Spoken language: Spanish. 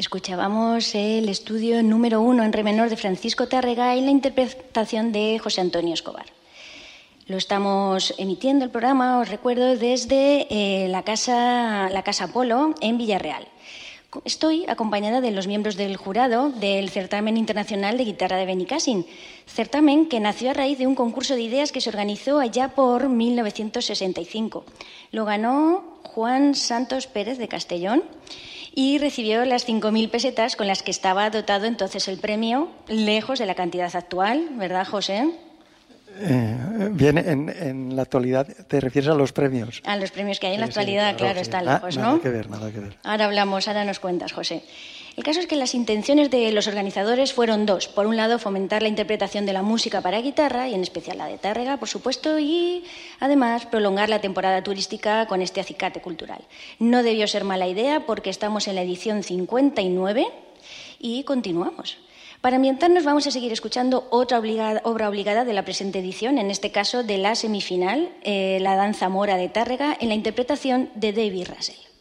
Escuchábamos el estudio número 1 en re menor de Francisco Tárrega y la interpretación de José Antonio Escobar. Lo estamos emitiendo el programa, os recuerdo, desde la Casa Polo en Villarreal. Estoy acompañada de los miembros del jurado del Certamen Internacional de Guitarra de Benicàssim, certamen que nació a raíz de un concurso de ideas que se organizó allá por 1965. Lo ganó Juan Santos Pérez de Castellón y recibió las 5.000 pesetas con las que estaba dotado entonces el premio, lejos de la cantidad actual, ¿verdad, José? Bien, en la actualidad te refieres a los premios. A los premios que hay en la actualidad, claro, sí. están lejos, ¿no? Nada que ver. Ahora nos cuentas, José. El caso es que las intenciones de los organizadores fueron dos. Por un lado, fomentar la interpretación de la música para guitarra, y en especial la de Tárrega, por supuesto, y además prolongar la temporada turística con este acicate cultural. No debió ser mala idea porque estamos en la edición 59 y continuamos. Para ambientarnos vamos a seguir escuchando otra obra obligada de la presente edición, en este caso de la semifinal, la danza mora de Tárrega, en la interpretación de David Russell.